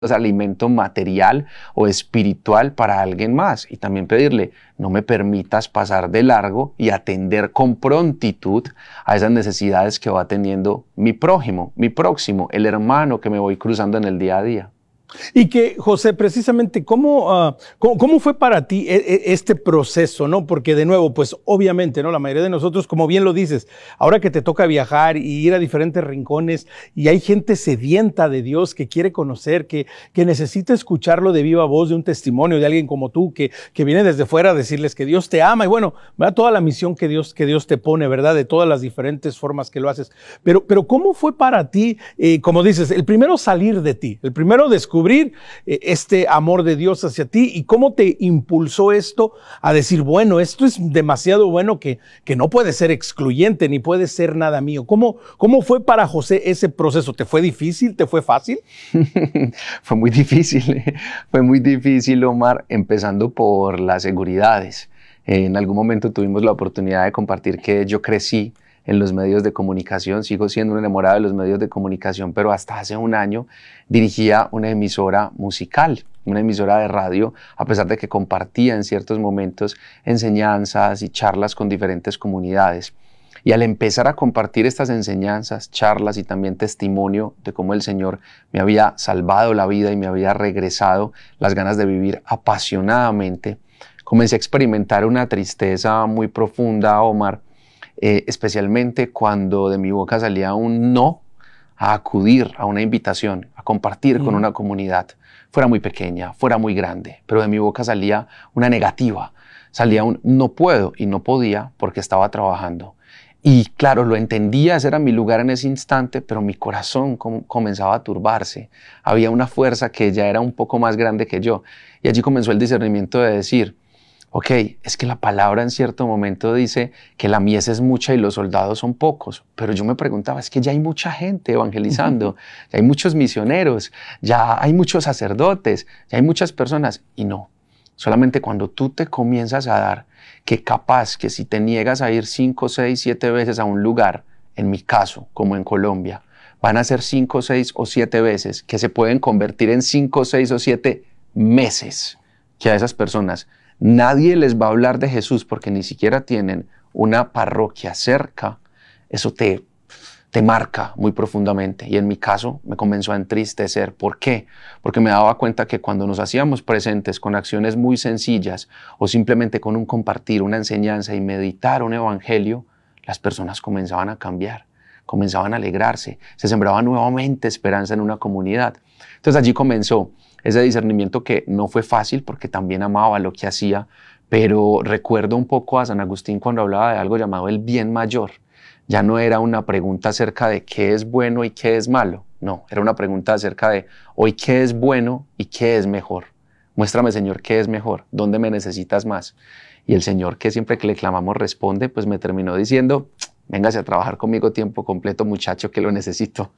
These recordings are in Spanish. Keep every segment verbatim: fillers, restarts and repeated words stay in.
alimento material o espiritual para alguien más, y también pedirle, no me permitas pasar de largo y atender con prontitud a esas necesidades que va teniendo mi prójimo, mi próximo, el hermano que me voy cruzando en el día a día. Y que, José, precisamente, ¿cómo, uh, cómo, cómo fue para ti este proceso, ¿no? Porque, de nuevo, pues, obviamente, ¿no? La mayoría de nosotros, como bien lo dices, ahora que te toca viajar y ir a diferentes rincones y hay gente sedienta de Dios que quiere conocer, que, que necesita escucharlo de viva voz, de un testimonio de alguien como tú, que, que viene desde fuera a decirles que Dios te ama y, bueno, ¿verdad? Toda la misión que Dios, que Dios te pone, ¿verdad? De todas las diferentes formas que lo haces. Pero, pero ¿cómo fue para ti, eh, como dices, el primero salir de ti, el primero descubrir este amor de Dios hacia ti, y cómo te impulsó esto a decir, bueno, esto es demasiado bueno que, que no puede ser excluyente ni puede ser nada mío? ¿Cómo, cómo fue para José ese proceso? ¿Te fue difícil? ¿Te fue fácil? Fue muy difícil, fue muy difícil, Omar, empezando por las seguridades. En algún momento tuvimos la oportunidad de compartir que yo crecí en los medios de comunicación, sigo siendo un enamorado de los medios de comunicación, pero hasta hace un año dirigía una emisora musical, una emisora de radio, a pesar de que compartía en ciertos momentos enseñanzas y charlas con diferentes comunidades. Y al empezar a compartir estas enseñanzas, charlas y también testimonio de cómo el Señor me había salvado la vida y me había regresado las ganas de vivir apasionadamente, comencé a experimentar una tristeza muy profunda, Omar, Eh, especialmente cuando de mi boca salía un no a acudir a una invitación, a compartir mm. con una comunidad, fuera muy pequeña, fuera muy grande, pero de mi boca salía una negativa, salía un no puedo y no podía porque estaba trabajando. Y claro, lo entendía, ese era mi lugar en ese instante, pero mi corazón com- comenzaba a turbarse. Había una fuerza que ya era un poco más grande que yo, y allí comenzó el discernimiento de decir, ok, es que la palabra en cierto momento dice que la mies es mucha y los soldados son pocos, pero yo me preguntaba, es que ya hay mucha gente evangelizando, ya hay muchos misioneros, ya hay muchos sacerdotes, ya hay muchas personas, y no, solamente cuando tú te comienzas a dar que capaz que si te niegas a ir cinco, seis, siete veces a un lugar, en mi caso, como en Colombia, van a ser cinco, seis o siete veces que se pueden convertir en cinco, seis o siete meses que a esas personas nadie les va a hablar de Jesús porque ni siquiera tienen una parroquia cerca, eso te, te marca muy profundamente. Y en mi caso me comenzó a entristecer. ¿Por qué? Porque me daba cuenta que cuando nos hacíamos presentes con acciones muy sencillas o simplemente con un compartir, una enseñanza y meditar un evangelio, las personas comenzaban a cambiar, comenzaban a alegrarse, se sembraba nuevamente esperanza en una comunidad. Entonces allí comenzó ese discernimiento que no fue fácil porque también amaba lo que hacía, pero recuerdo un poco a San Agustín cuando hablaba de algo llamado el bien mayor. Ya no era una pregunta acerca de qué es bueno y qué es malo, no, era una pregunta acerca de hoy qué es bueno y qué es mejor. Muéstrame, Señor, qué es mejor, dónde me necesitas más. Y el Señor, que siempre que le clamamos responde, pues me terminó diciendo, véngase a trabajar conmigo tiempo completo, muchacho, que lo necesito.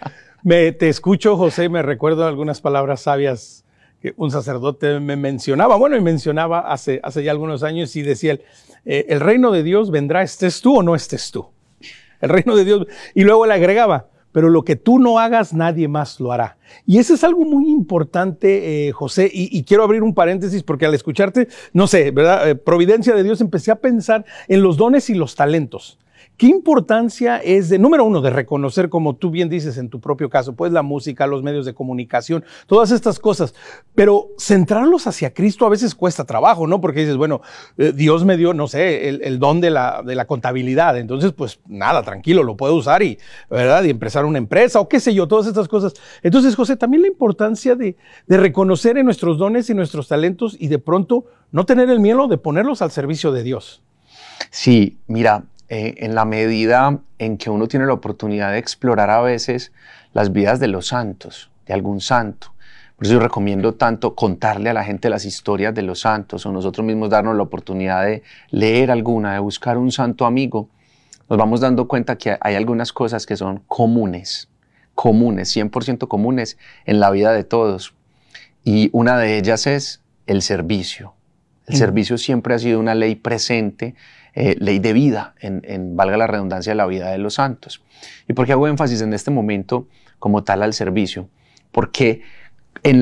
Me, te escucho, José, me recuerdo algunas palabras sabias que un sacerdote me mencionaba, bueno, y mencionaba hace, hace ya algunos años, y decía, él, eh, el reino de Dios vendrá, estés tú o no estés tú. El reino de Dios, y luego le agregaba, pero lo que tú no hagas, nadie más lo hará. Y eso es algo muy importante, eh, José, y, y quiero abrir un paréntesis porque al escucharte, no sé, ¿verdad? Eh, providencia de Dios, empecé a pensar en los dones y los talentos. ¿Qué importancia es de, número uno, de reconocer, como tú bien dices en tu propio caso, pues la música, los medios de comunicación, todas estas cosas, pero centrarlos hacia Cristo a veces cuesta trabajo, ¿no? Porque dices, bueno, eh, Dios me dio, no sé, el, el don de la, de la contabilidad, entonces pues nada, tranquilo, lo puedo usar y, ¿verdad? Y empezar una empresa o qué sé yo, todas estas cosas. Entonces, José, también la importancia de, de reconocer en nuestros dones y nuestros talentos y de pronto no tener el miedo de ponerlos al servicio de Dios. Sí, mira, Eh, en la medida en que uno tiene la oportunidad de explorar a veces las vidas de los santos, de algún santo. Por eso yo recomiendo tanto contarle a la gente las historias de los santos o nosotros mismos darnos la oportunidad de leer alguna, de buscar un santo amigo. Nos vamos dando cuenta que hay algunas cosas que son comunes, comunes, cien por ciento comunes en la vida de todos. Y una de ellas es el servicio. El mm. servicio siempre ha sido una ley presente, Eh, ley de vida, en, en, valga la redundancia, de la vida de los santos. ¿Y por qué hago énfasis en este momento como tal al servicio? Porque en